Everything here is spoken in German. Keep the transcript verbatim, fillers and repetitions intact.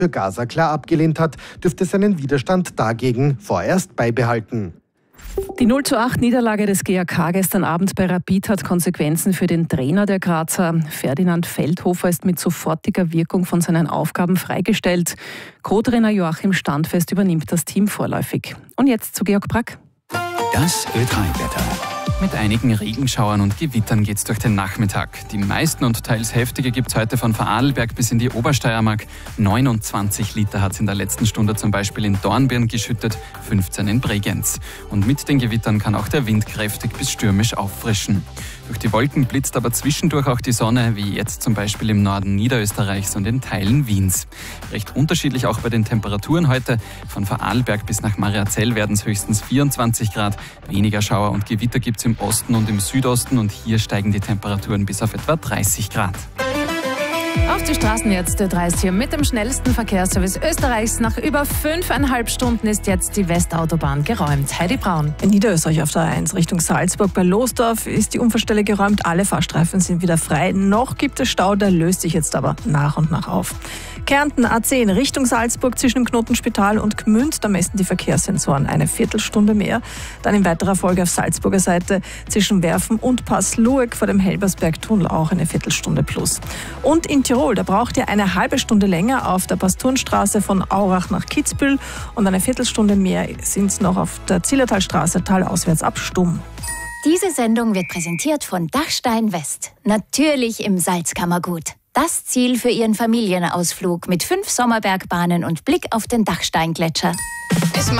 für Gaza klar abgelehnt hat, dürfte seinen Widerstand dagegen vorerst beibehalten. Die null zu acht Niederlage des G A K gestern Abend bei Rapid hat Konsequenzen für den Trainer der Grazer. Ferdinand Feldhofer ist mit sofortiger Wirkung von seinen Aufgaben freigestellt. Co-Trainer Joachim Standfest übernimmt das Team vorläufig. Und jetzt zu Georg Brack. Das Ö drei Wetter. Mit einigen Regenschauern und Gewittern geht's durch den Nachmittag. Die meisten und teils heftige gibt's heute von Vorarlberg bis in die Obersteiermark. neunundzwanzig Liter hat's in der letzten Stunde zum Beispiel in Dornbirn geschüttet, fünfzehn in Bregenz. Und mit den Gewittern kann auch der Wind kräftig bis stürmisch auffrischen. Durch die Wolken blitzt aber zwischendurch auch die Sonne, wie jetzt zum Beispiel im Norden Niederösterreichs und in Teilen Wiens. Recht unterschiedlich auch bei den Temperaturen heute. Von Vorarlberg bis nach Mariazell werden es höchstens vierundzwanzig Grad. Weniger Schauer und Gewitter gibt's im Osten und im Südosten und hier steigen die Temperaturen bis auf etwa dreißig Grad. Auf die Straßen jetzt, der drei ist hier mit dem schnellsten Verkehrsservice Österreichs. Nach über fünfeinhalb Stunden ist jetzt die Westautobahn geräumt. Heidi Braun. In Niederösterreich auf der A eins Richtung Salzburg bei Losdorf ist die Unfallstelle geräumt. Alle Fahrstreifen sind wieder frei. Noch gibt es Stau, der löst sich jetzt aber nach und nach auf. Kärnten A zehn Richtung Salzburg zwischen dem Knotenspital und Gmünd. Da messen die Verkehrssensoren eine Viertelstunde mehr. Dann in weiterer Folge auf Salzburger Seite zwischen Werfen und Passlueck vor dem Helbersbergtunnel auch eine Viertelstunde plus. Und in Tirol, da braucht ihr eine halbe Stunde länger auf der Pastorenstraße von Aurach nach Kitzbühel und eine Viertelstunde mehr sind es noch auf der Zillertalstraße talauswärts ab Stumm. Diese Sendung wird präsentiert von Dachstein West. Natürlich im Salzkammergut. Das Ziel für Ihren Familienausflug mit fünf Sommerbergbahnen und Blick auf den Dachsteingletscher.